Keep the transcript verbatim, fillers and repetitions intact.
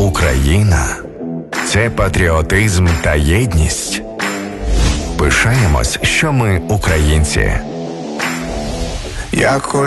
Україна – це патріотизм та єдність. Пишаємось, що ми українці. Як